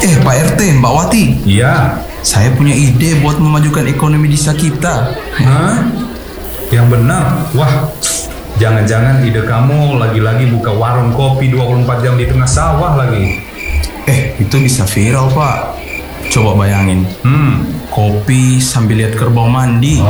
Pak RT, Mbak Wati, Iya. saya punya ide buat memajukan ekonomi desa kita. Hah? Yang benar? Wah, jangan-jangan ide kamu lagi-lagi buka warung kopi 24 jam di tengah sawah lagi. Itu bisa viral, Pak. Coba bayangin, kopi sambil lihat kerbau mandi.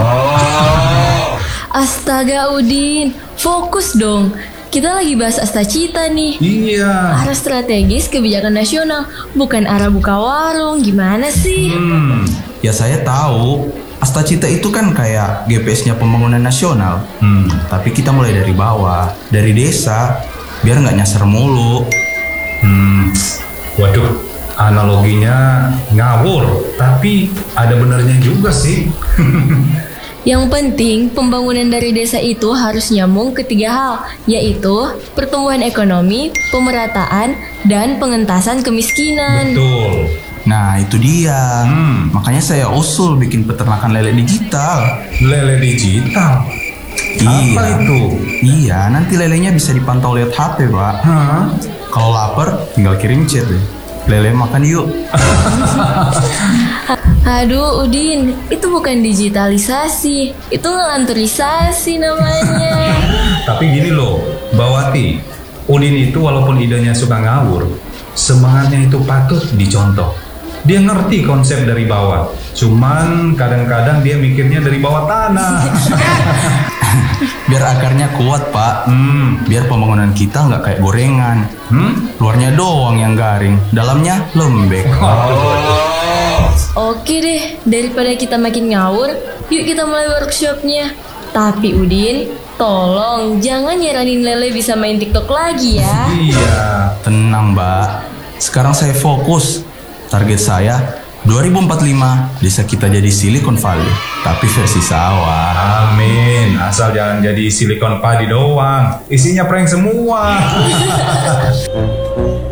Astaga Udin, fokus dong. Kita lagi bahas Astacita nih. Iya. Arah strategis kebijakan nasional, bukan arah buka warung. Gimana sih? Ya saya tahu, Astacita itu kan kayak GPS-nya pembangunan nasional. Tapi kita mulai dari bawah, dari desa, biar nggak nyasar mulu. Waduh, analoginya ngawur, tapi ada benernya juga sih. Yang penting, pembangunan dari desa itu harus nyambung ke 3 hal, yaitu pertumbuhan ekonomi, pemerataan, dan pengentasan kemiskinan. Betul. Nah itu dia, makanya saya usul bikin peternakan lele digital. Lele digital. Iya. Apa itu? Iya, nanti lelenya bisa dipantau lewat HP, Pak. Kalau lapar, tinggal kirim chat deh. Lele makan yuk. Aduh Udin, itu bukan digitalisasi, itu ngelanturisasi namanya. Tapi gini loh, Mbak Wati, Udin itu walaupun idenya suka ngawur, semangatnya itu patut dicontoh. Dia ngerti konsep dari bawah, cuman kadang-kadang dia mikirnya dari bawah tanah. Biar akarnya kuat, Pak. Biar pembangunan kita nggak kayak gorengan. Luarnya doang yang garing, dalamnya lembek. Oke deh, daripada kita makin ngawur, yuk kita mulai workshopnya. Tapi Udin, tolong jangan nyaranin Lele bisa main TikTok lagi ya. Iya. Tenang, Mbak. Sekarang saya fokus. Target saya 2045 desa kita jadi Silicon Valley, tapi versi sawah. Amin. Asal jangan jadi silikon padi doang. Isinya prank semua.